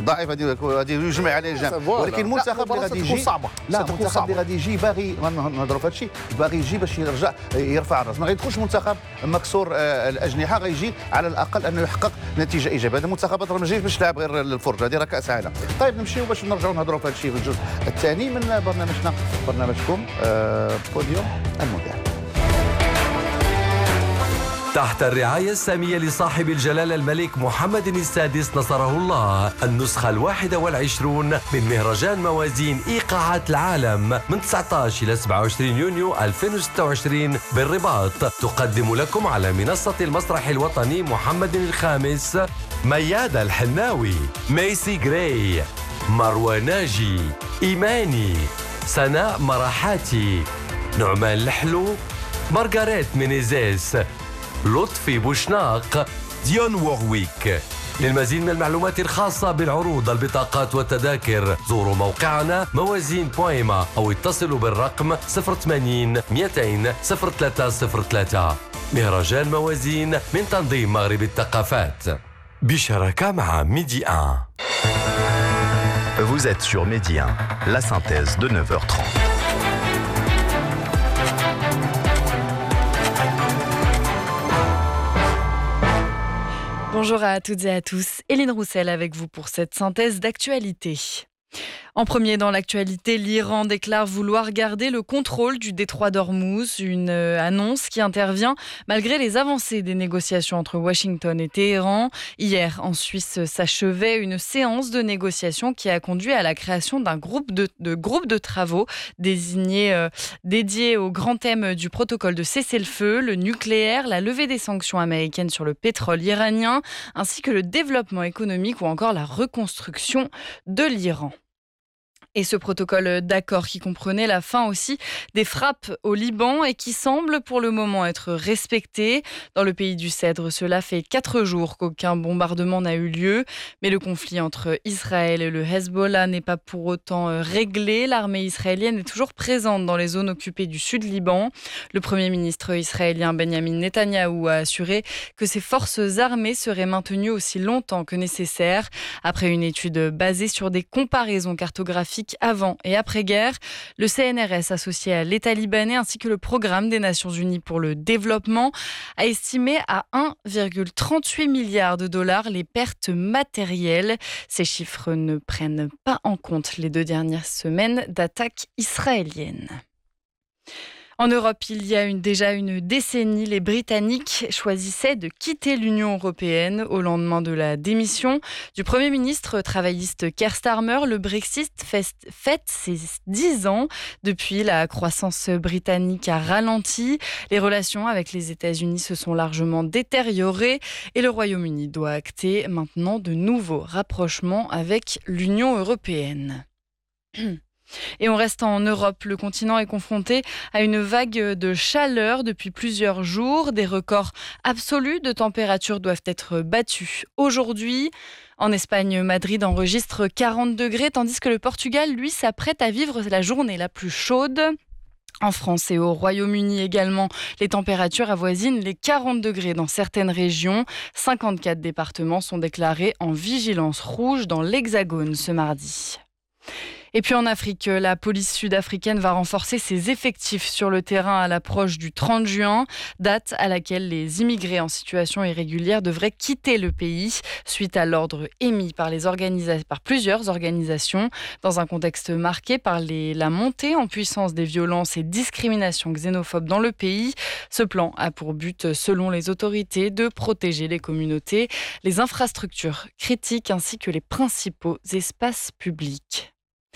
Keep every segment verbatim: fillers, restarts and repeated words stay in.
ضعيف هذه هذه يجمع عليه جنب ولكن المنتخب اللي غادي يجي لا المنتخب اللي غادي يجي باغي نهضروا في هذا الشيء باغي يجي باش يرجع يرفع الراس ما غيدخلش منتخب مكسور الاجنحه غيجي على الاقل انه يحقق نتيجه ايجابيه. هذه المنتخبات راه ما جايش باش تلعب غير الفرجه هذه راه كاس عالم. طيب نمشيو باش نرجعوا نهضروا في هذا الشيء في الجزء الثاني من برنامجنا برنامجكم آه بوديوم المذيع. تحت الرعاية السامية لصاحب الجلالة الملك محمد السادس نصره الله، النسخة الواحدة والعشرون من مهرجان موازين إيقاعات العالم من تسعة عشر إلى سبعة وعشرين يونيو ألفين وستة وعشرين بالرباط، تقدم لكم على منصة المسرح الوطني محمد الخامس ميادة الحناوي، ميسي جراي، مروى ناجي، إيماني، سناء مرحاتي، نعمان الحلو، مارغاريت مينيزيس، لطفي بوشناق، ديون وورويك. للمزيد من المعلومات الخاصة بالعروض البطاقات والتذاكر زوروا موقعنا موازين بويما أو اتصلوا بالرقم صفر ثمانين مئتين صفر ثلاثة صفر ثلاثة. مهرجان موازين من تنظيم مغرب الثقافات بشراكة مع ميدي واحد. Vous êtes sur Midi un, la synthèse de neuf heures trente. Bonjour à toutes et à tous, Hélène Roussel avec vous pour cette synthèse d'actualité. En premier dans l'actualité, l'Iran déclare vouloir garder le contrôle du détroit d'Ormuz, une annonce qui intervient malgré les avancées des négociations entre Washington et Téhéran. Hier, en Suisse, s'achevait une séance de négociation qui a conduit à la création d'un groupe de, de, groupe de travaux désigné, euh, dédié au grand thème du protocole de cessez-le-feu, le nucléaire, la levée des sanctions américaines sur le pétrole iranien, ainsi que le développement économique ou encore la reconstruction de l'Iran. Et ce protocole d'accord qui comprenait la fin aussi des frappes au Liban et qui semble pour le moment être respecté. Dans le pays du Cèdre, cela fait quatre jours qu'aucun bombardement n'a eu lieu. Mais le conflit entre Israël et le Hezbollah n'est pas pour autant réglé. L'armée israélienne est toujours présente dans les zones occupées du sud Liban. Le Premier ministre israélien Benjamin Netanyahou a assuré que ses forces armées seraient maintenues aussi longtemps que nécessaire. Après une étude basée sur des comparaisons cartographiques avant et après-guerre, le C N R S associé à l'État libanais ainsi que le Programme des Nations Unies pour le développement a estimé à un virgule trente-huit milliard de dollars les pertes matérielles. Ces chiffres ne prennent pas en compte les deux dernières semaines d'attaques israéliennes. En Europe, il y a une, déjà une décennie, les Britanniques choisissaient de quitter l'Union européenne au lendemain de la démission du Premier ministre travailliste Keir Starmer. Le Brexit fête ses dix ans. Depuis, la croissance britannique a ralenti. Les relations avec les États-Unis se sont largement détériorées et le Royaume-Uni doit acter maintenant de nouveaux rapprochements avec l'Union européenne. Et on reste en Europe. Le continent est confronté à une vague de chaleur depuis plusieurs jours. Des records absolus de température doivent être battus aujourd'hui. En Espagne, Madrid enregistre quarante degrés, tandis que le Portugal, lui, s'apprête à vivre la journée la plus chaude. En France et au Royaume-Uni également, les températures avoisinent les quarante degrés dans certaines régions. cinquante-quatre départements sont déclarés en vigilance rouge dans l'Hexagone ce mardi. Et puis en Afrique, la police sud-africaine va renforcer ses effectifs sur le terrain à l'approche du trente juin, date à laquelle les immigrés en situation irrégulière devraient quitter le pays, suite à l'ordre émis par, les organisa- par plusieurs organisations, dans un contexte marqué par les, la montée en puissance des violences et discriminations xénophobes dans le pays. Ce plan a pour but, selon les autorités, de protéger les communautés, les infrastructures critiques ainsi que les principaux espaces publics.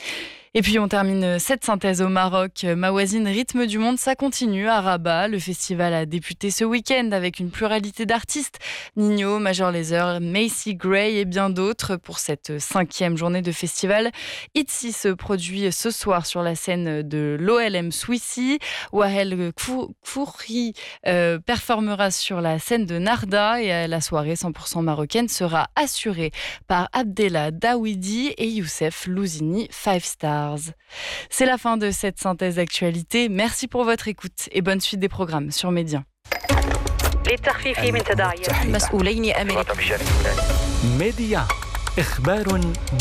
Et puis on termine cette synthèse au Maroc. Mawazine Rythme du Monde, ça continue à Rabat. Le festival a débuté ce week-end avec une pluralité d'artistes. Nino, Major Lazer, Macy Gray et bien d'autres pour cette cinquième journée de festival. Itzy se produit ce soir sur la scène de l'O L M Swissi. Wahel Kfouri euh, performera sur la scène de Narda et la soirée cent pour cent marocaine sera assurée par Abdellah Dawidi et Youssef Louzini Five Stars. C'est la fin de cette synthèse d'actualité. Merci pour votre écoute et bonne suite des programmes sur Média. للتخفيف من تداعيات مسؤولين أمريكيين. ميديا إخبار